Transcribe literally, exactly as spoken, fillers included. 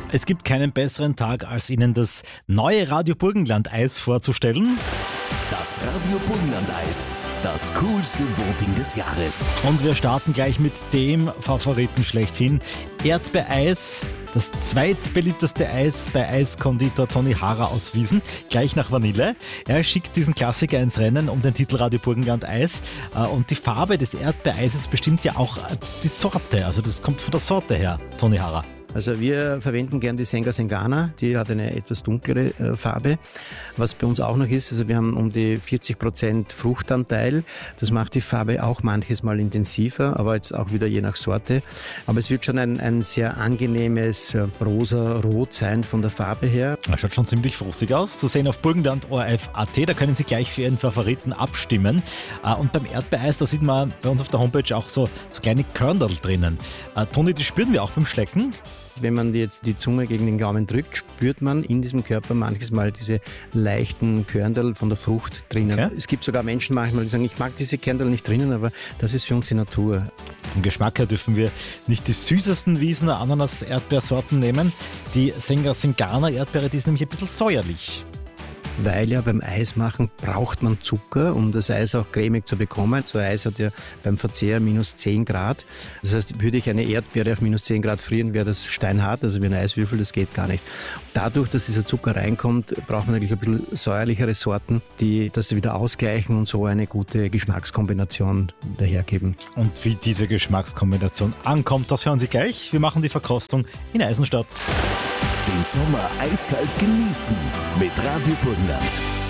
Es gibt keinen besseren Tag, als Ihnen das neue Radio Burgenland Eis vorzustellen. Das Radio Burgenland Eis, das coolste Voting des Jahres. Und wir starten gleich mit dem Favoriten schlechthin. Erdbeereis, das zweitbeliebteste Eis bei Eiskonditor Toni Harrer aus Wiesen, gleich nach Vanille. Er schickt diesen Klassiker ins Rennen um den Titel Radio Burgenland Eis. Und die Farbe des Erdbeereises bestimmt ja auch die Sorte, also das kommt von der Sorte her, Toni Harrer. Also wir verwenden gern die Senga Sengana, die hat eine etwas dunklere äh, Farbe. Was bei uns auch noch ist, also wir haben um die vierzig Prozent Fruchtanteil. Das macht die Farbe auch manches Mal intensiver, aber jetzt auch wieder je nach Sorte. Aber es wird schon ein, ein sehr angenehmes äh, rosa-rot sein von der Farbe her. Das schaut schon ziemlich fruchtig aus. Zu sehen auf burgenland punkt o r f punkt a t, da können Sie gleich für Ihren Favoriten abstimmen. Äh, und beim Erdbeereis, da sieht man bei uns auf der Homepage auch so, so kleine Körnerl drinnen. Äh, Toni, die spüren wir auch beim Schlecken. Wenn man jetzt die Zunge gegen den Gaumen drückt, spürt man in diesem Körper manches Mal diese leichten Körnerl von der Frucht drinnen. Okay. Es gibt sogar Menschen manchmal, die sagen, ich mag diese Körnerl nicht drinnen, aber das ist für uns die Natur. Vom Geschmack her dürfen wir nicht die süßesten Wiesener Ananas-Erdbeersorten nehmen. Die Senga Sengana Erdbeere, die ist nämlich ein bisschen säuerlich. Weil ja beim Eismachen braucht man Zucker, um das Eis auch cremig zu bekommen. So ein Eis hat ja beim Verzehr minus zehn Grad. Das heißt, würde ich eine Erdbeere auf minus zehn Grad frieren, wäre das steinhart, also wie ein Eiswürfel, das geht gar nicht. Dadurch, dass dieser Zucker reinkommt, braucht man natürlich ein bisschen säuerlichere Sorten, die das wieder ausgleichen und so eine gute Geschmackskombination dahergeben. Und wie diese Geschmackskombination ankommt, das hören Sie gleich. Wir machen die Verkostung in Eisenstadt. Den Sommer eiskalt genießen mit Radio Burgenland.